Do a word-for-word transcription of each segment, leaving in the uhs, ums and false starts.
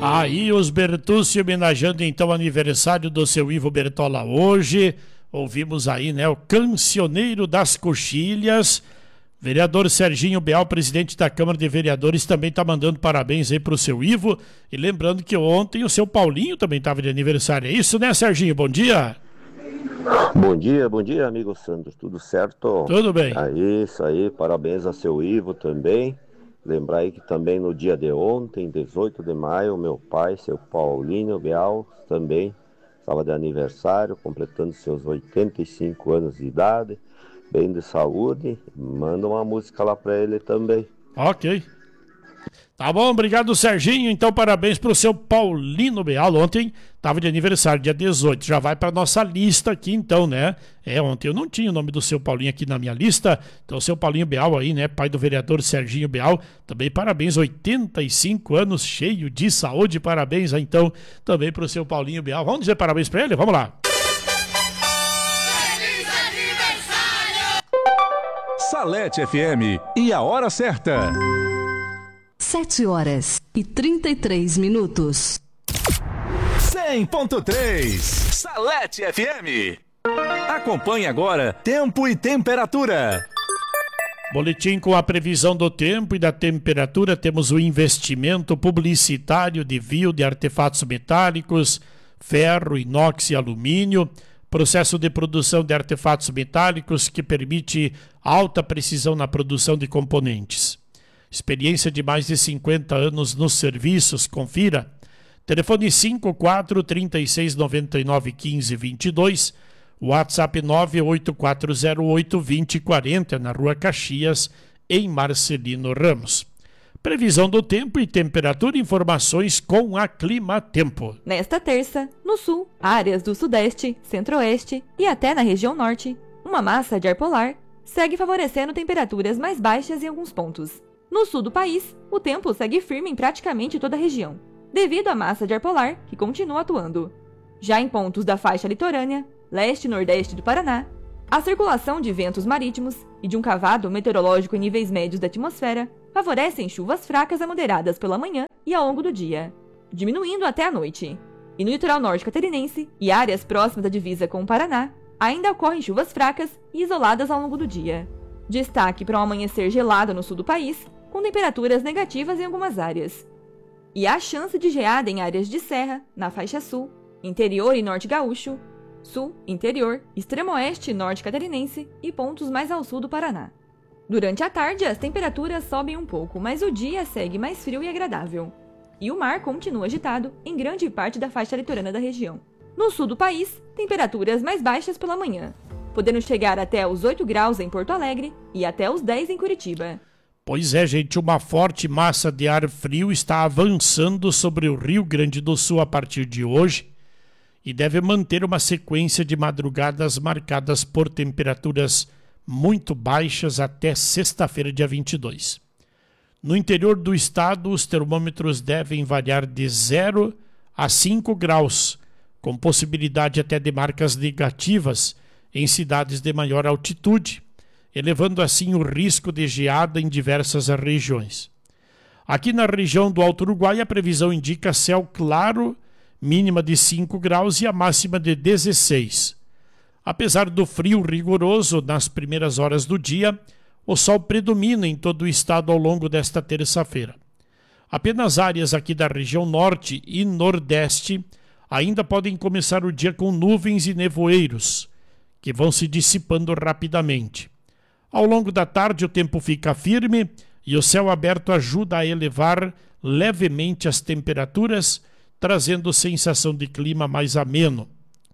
Aí os Bertucci homenageando então o aniversário do seu Ivo Bertola hoje. Ouvimos aí, né, o Cancioneiro das Coxilhas. Vereador Serginho Beal, presidente da Câmara de Vereadores, também está mandando parabéns aí pro seu Ivo. E lembrando que ontem o seu Paulinho também estava de aniversário. É isso, né, Serginho? Bom dia. Bom dia, bom dia, amigo Sandro. Tudo certo? Tudo bem. Aí, isso aí. Parabéns a seu Ivo também. Lembrar aí que também no dia de ontem, dezoito de maio, meu pai, seu Paulinho Beal, também estava de aniversário, completando seus oitenta e cinco anos de idade, bem de saúde. Manda uma música lá pra ele também. Ok. Tá bom, obrigado, Serginho. Então, parabéns pro seu Paulino Beal. Ontem tava de aniversário, dia dezoito. Já vai pra nossa lista aqui, então, né? É, ontem eu não tinha o nome do seu Paulinho aqui na minha lista. Então, o seu Paulinho Beal aí, né? Pai do vereador Serginho Beal. Também parabéns, oitenta e cinco anos, cheio de saúde. Parabéns, então, também pro seu Paulinho Beal. Vamos dizer parabéns pra ele? Vamos lá. Feliz aniversário! Salete F M e a hora certa. Sete horas e trinta e três minutos. cem ponto três Salete F M. Acompanhe agora Tempo e Temperatura. Boletim com a previsão do tempo e da temperatura. Temos o investimento publicitário de vio de artefatos metálicos, ferro, inox e alumínio. Processo de produção de artefatos metálicos que permite alta precisão na produção de componentes. Experiência de mais de cinquenta anos nos serviços, confira. Telefone cinco quatro, três seis, nove nove, um cinco dois dois, WhatsApp nove oito quatro zero oito, dois zero quatro zero, na Rua Caxias, em Marcelino Ramos. Previsão do tempo e temperatura, informações com a Climatempo. Nesta terça, no sul, áreas do sudeste, centro-oeste e até na região norte, uma massa de ar polar segue favorecendo temperaturas mais baixas em alguns pontos. No sul do país, o tempo segue firme em praticamente toda a região, devido à massa de ar polar que continua atuando. Já em pontos da faixa litorânea, leste e nordeste do Paraná, a circulação de ventos marítimos e de um cavado meteorológico em níveis médios da atmosfera favorecem chuvas fracas a moderadas pela manhã e ao longo do dia, diminuindo até a noite. E no litoral norte catarinense e áreas próximas da divisa com o Paraná, ainda ocorrem chuvas fracas e isoladas ao longo do dia. Destaque para um amanhecer gelado no sul do país, com temperaturas negativas em algumas áreas. E há chance de geada em áreas de serra, na faixa sul, interior e norte gaúcho, sul, interior, extremo oeste e norte catarinense e pontos mais ao sul do Paraná. Durante a tarde, as temperaturas sobem um pouco, mas o dia segue mais frio e agradável. E o mar continua agitado em grande parte da faixa litorânea da região. No sul do país, temperaturas mais baixas pela manhã, podendo chegar até os oito graus em Porto Alegre e até os dez em Curitiba. Pois é, gente, uma forte massa de ar frio está avançando sobre o Rio Grande do Sul a partir de hoje e deve manter uma sequência de madrugadas marcadas por temperaturas muito baixas até sexta-feira, dia vinte e dois. No interior do estado, os termômetros devem variar de zero a cinco graus, com possibilidade até de marcas negativas em cidades de maior altitude, elevando assim o risco de geada em diversas regiões. Aqui na região do Alto Uruguai, a previsão indica céu claro, mínima de cinco graus e a máxima de dezesseis. Apesar do frio rigoroso nas primeiras horas do dia, o sol predomina em todo o estado ao longo desta terça-feira. Apenas áreas aqui da região norte e nordeste ainda podem começar o dia com nuvens e nevoeiros, que vão se dissipando rapidamente. Ao longo da tarde o tempo fica firme e o céu aberto ajuda a elevar levemente as temperaturas, trazendo sensação de clima mais ameno.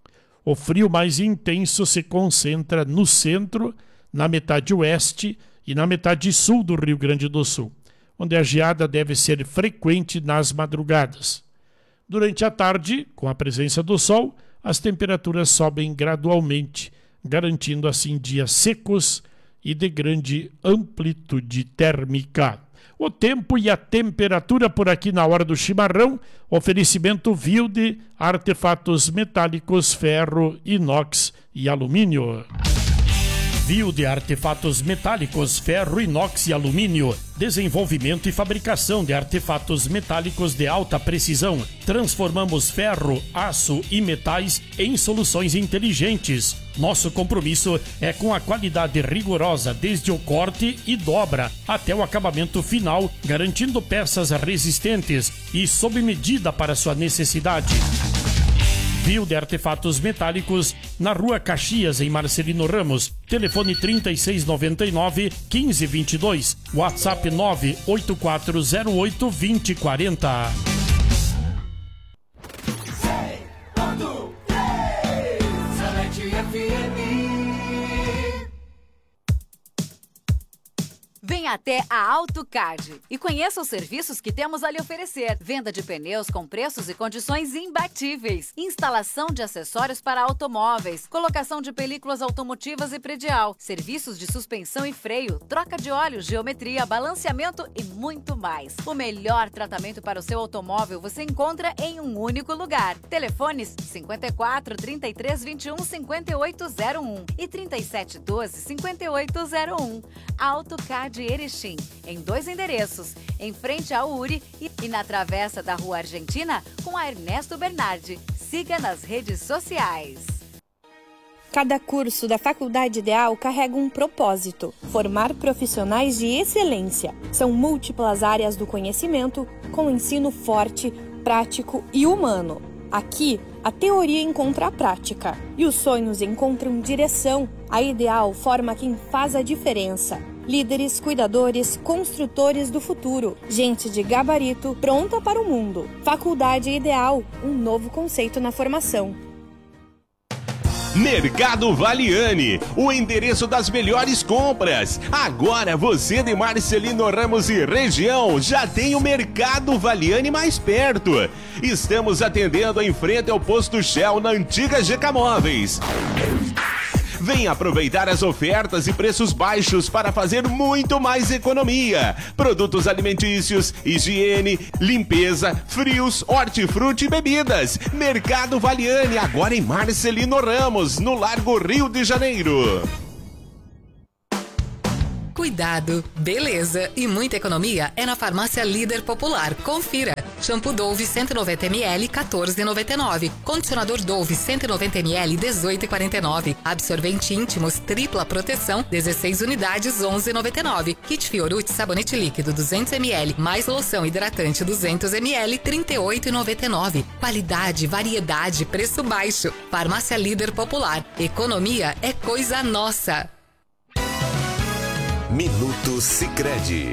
O frio mais intenso se concentra no centro, na metade oeste e na metade sul do Rio Grande do Sul, onde a geada deve ser frequente nas madrugadas. Durante a tarde, com a presença do sol, as temperaturas sobem gradualmente, garantindo assim dias secos e de grande amplitude térmica. O tempo e a temperatura por aqui na hora do chimarrão, oferecimento Vilde, artefatos metálicos, ferro, inox e alumínio. Envio de artefatos metálicos, ferro, inox e alumínio. Desenvolvimento e fabricação de artefatos metálicos de alta precisão. Transformamos ferro, aço e metais em soluções inteligentes. Nosso compromisso é com a qualidade rigorosa desde o corte e dobra até o acabamento final, garantindo peças resistentes e sob medida para sua necessidade. Envio de artefatos metálicos na Rua Caxias, em Marcelino Ramos. Telefone trinta e seis noventa e nove, quinze vinte e dois. WhatsApp nove oito quatro zero oito, vinte quarenta. Venha até a AutoCard e conheça os serviços que temos a lhe oferecer. Venda de pneus com preços e condições imbatíveis. Instalação de acessórios para automóveis. Colocação de películas automotivas e predial. Serviços de suspensão e freio. Troca de óleo, geometria, balanceamento e muito mais. O melhor tratamento para o seu automóvel você encontra em um único lugar. Telefones cinquenta e quatro, trinta e três, vinte e um, cinquenta e oito zero um e trinta e sete, doze, cinquenta e oito zero um. AutoCard Erechim, em dois endereços, em frente ao U R I e, e na travessa da Rua Argentina com a Ernesto Bernardi. Siga nas redes sociais. Cada curso da Faculdade Ideal carrega um propósito: formar profissionais de excelência. São múltiplas áreas do conhecimento, com ensino forte, prático e humano. Aqui, a teoria encontra a prática e os sonhos encontram direção. A Ideal forma quem faz a diferença. Líderes, cuidadores, construtores do futuro. Gente de gabarito pronta para o mundo. Faculdade Ideal, um novo conceito na formação. Mercado Valiani, o endereço das melhores compras. Agora você de Marcelino Ramos e região já tem o Mercado Valiani mais perto. Estamos atendendo em frente ao posto Shell na antiga G K Móveis. Venha aproveitar as ofertas e preços baixos para fazer muito mais economia. Produtos alimentícios, higiene, limpeza, frios, hortifruti e bebidas. Mercado Valiani, agora em Marcelino Ramos, no Largo Rio de Janeiro. Cuidado, beleza e muita economia é na Farmácia Líder Popular. Confira. Shampoo Dove cento e noventa mililitros, quatorze reais e noventa e nove centavos. Condicionador Dove cento e noventa mililitros, dezoito reais e quarenta e nove centavos. Absorvente íntimos tripla proteção, dezesseis unidades, onze reais e noventa e nove centavos. Kit Fiorucci sabonete líquido duzentos mililitros, mais loção hidratante duzentos mililitros, trinta e oito reais e noventa e nove centavos. Qualidade, variedade, preço baixo. Farmácia Líder Popular. Economia é coisa nossa. Minuto Sicredi.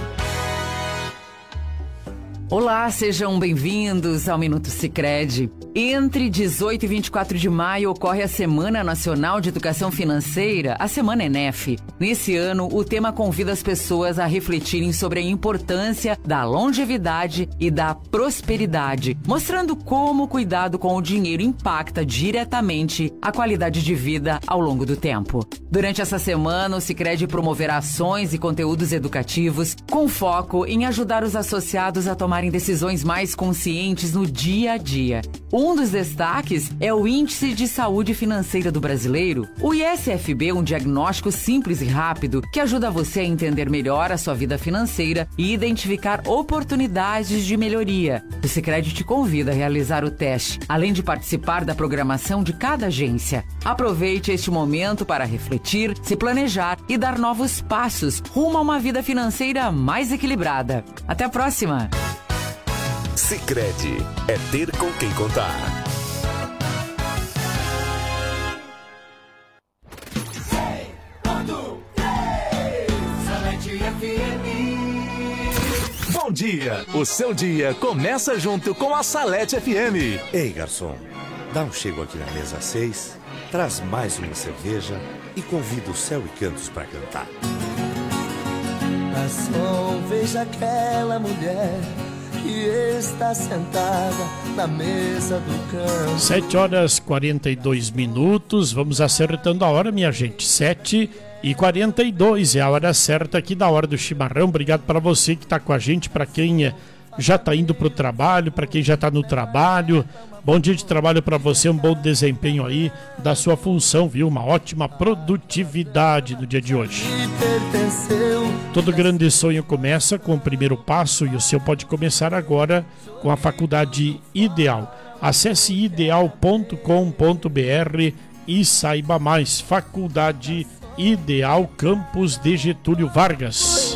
Olá, sejam bem-vindos ao Minuto Sicredi. Entre dezoito e vinte e quatro de maio ocorre a Semana Nacional de Educação Financeira, a Semana Enef. Nesse ano, o tema convida as pessoas a refletirem sobre a importância da longevidade e da prosperidade, mostrando como o cuidado com o dinheiro impacta diretamente a qualidade de vida ao longo do tempo. Durante essa semana, o Sicredi promoverá ações e conteúdos educativos com foco em ajudar os associados a tomarem decisões mais conscientes no dia a dia. Um dos destaques é o Índice de Saúde Financeira do Brasileiro, o I S F B, um diagnóstico simples e rápido que ajuda você a entender melhor a sua vida financeira e identificar oportunidades de melhoria. O Sicredi te convida a realizar o teste, além de participar da programação de cada agência. Aproveite este momento para refletir, se planejar e dar novos passos rumo a uma vida financeira mais equilibrada. Até a próxima! Sicredi, é ter com quem contar. Bom dia! O seu dia começa junto com a Salete F M. Ei, garçom, dá um chego aqui na mesa seis, traz mais uma cerveja e convida o Céu e Cantos para cantar. Garçom, veja aquela mulher que está sentada na mesa do canto. sete horas e quarenta e dois minutos, vamos acertando a hora, minha gente. sete e quarenta e dois é a hora certa aqui da hora do chimarrão. Obrigado para você que está com a gente, para quem já está indo para o trabalho, para quem já está no trabalho. Bom dia de trabalho para você, um bom desempenho aí da sua função, viu? Uma ótima produtividade no dia de hoje. Todo grande sonho começa com o primeiro passo e o seu pode começar agora com a Faculdade Ideal. Acesse ideal ponto com ponto br e saiba mais. Faculdade Ideal, campus de Getúlio Vargas.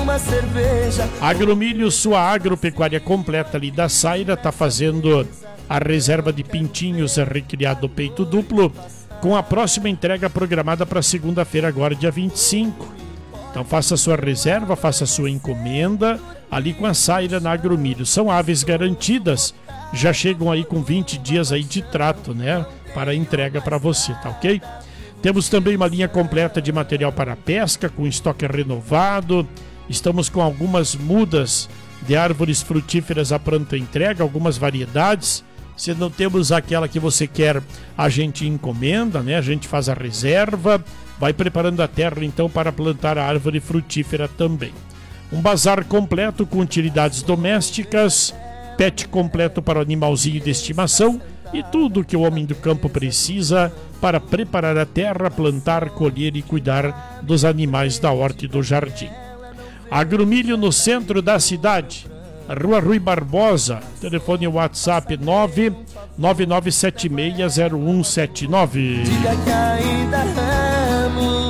Agromilho, sua agropecuária completa ali da Saira, está fazendo a reserva de pintinhos recriado peito duplo, com a próxima entrega programada para segunda-feira, agora dia vinte e cinco. Então faça a sua reserva, faça a sua encomenda ali com a Saira na Agromilho. São aves garantidas, já chegam aí com vinte dias aí de trato, né, para entrega para você, tá ok? Temos também uma linha completa de material para pesca, com estoque renovado. Estamos com algumas mudas de árvores frutíferas à pronta entrega, algumas variedades. Se não temos aquela que você quer, a gente encomenda, né? A gente faz a reserva, vai preparando a terra então para plantar a árvore frutífera também. Um bazar completo com utilidades domésticas, pet completo para o animalzinho de estimação e tudo que o homem do campo precisa para preparar a terra, plantar, colher e cuidar dos animais da horta e do jardim. Agromilho no centro da cidade, Rua Rui Barbosa, telefone WhatsApp nove nove nove sete seis zero um sete nove. Diga que ainda amo,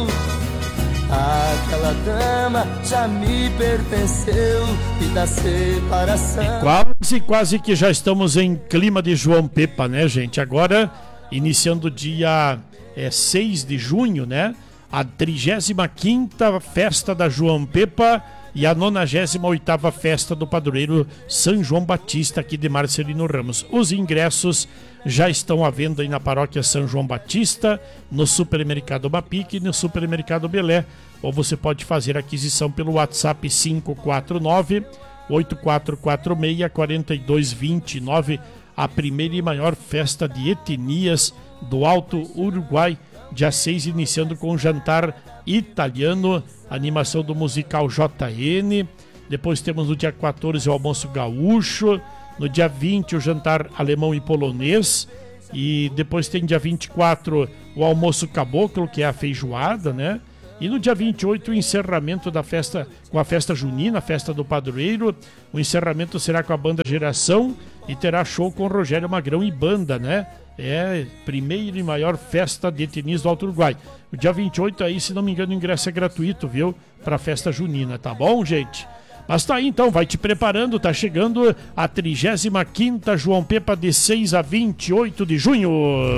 aquela dama já me pertenceu e da separação. E quase, quase que já estamos em clima de João Pepa, né, gente? Agora, iniciando o dia é, seis de junho, né? A trigésima quinta festa da João Pepa e a nonagésima oitava festa do padroeiro São João Batista aqui de Marcelino Ramos. Os ingressos já estão à venda aí na paróquia São João Batista, no supermercado Mapique e no supermercado Belé. Ou você pode fazer a aquisição pelo WhatsApp cinco quatro nove, oito quatro quatro seis, quatro dois dois nove. A primeira e maior festa de etnias do Alto Uruguai. Dia seis, iniciando com um jantar italiano, animação do musical J N. Depois temos no dia quatorze o almoço gaúcho. No dia vinte, o jantar alemão e polonês. E depois tem dia vinte e quatro o almoço caboclo, que é a feijoada, né? E no dia vinte e oito, o encerramento da festa, com a festa junina, a festa do padroeiro. O encerramento será com a banda Geração e terá show com Rogério Magrão e banda, né? É primeira e maior festa de etnias do Alto Uruguai. O dia vinte e oito aí, se não me engano, o ingresso é gratuito, viu? Pra festa junina, tá bom, gente? Mas tá aí então, vai te preparando, tá chegando a trigésima quinta João Pepa de seis a vinte e oito de junho.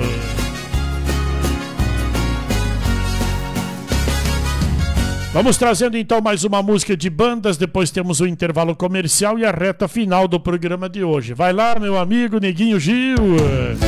Vamos trazendo então mais uma música de bandas, depois temos o intervalo comercial e a reta final do programa de hoje. Vai lá, meu amigo Neguinho Gil.